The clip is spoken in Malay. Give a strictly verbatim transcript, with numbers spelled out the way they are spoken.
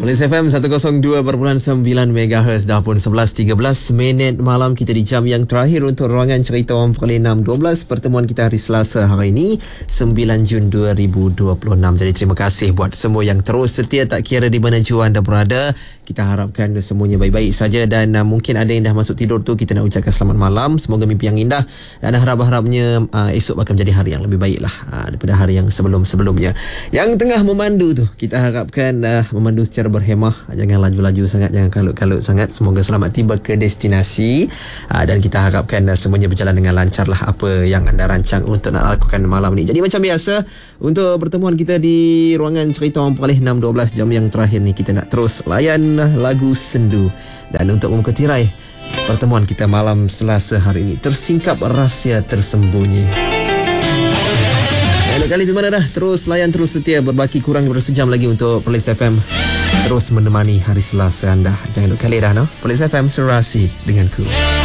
Perlis F M seratus dua perpuluhan sembilan megahertz. Dah pun sebelas tiga belas minit malam, kita di jam yang terakhir untuk ruangan cerita orang Perlis enam dua belas. Pertemuan kita hari Selasa hari ini sembilan Jun dua ribu dua puluh enam. Jadi terima kasih buat semua yang terus setia, tak kira di mana jua anda berada. Kita harapkan semuanya baik-baik saja, dan uh, mungkin ada yang dah masuk tidur tu, kita nak ucapkan selamat malam. Semoga mimpi yang indah, dan harap-harapnya uh, esok akan menjadi hari yang lebih baik lah uh, daripada hari yang sebelum-sebelumnya. Yang tengah memandu tu, kita harapkan uh, memandu secara berhemah, jangan laju-laju sangat, jangan kalut-kalut sangat. Semoga selamat tiba ke destinasi, uh, dan kita harapkan uh, semuanya berjalan dengan lancar lah apa yang anda rancang untuk nak lakukan malam ni. Jadi macam biasa, untuk pertemuan kita di ruangan cerita orang Perlis enam dua belas, jam yang terakhir ni kita nak terus layan lagu sendu. Dan untuk membuka tirai pertemuan kita malam Selasa hari ini, tersingkap rahsia tersembunyi. Elok kali di mana dah, terus layan, terus setia, berbaki kurang daripada sejam lagi untuk Perlis F M terus menemani hari Selasa anda. Jangan lupa kali dah, no? Perlis F M serasi denganku.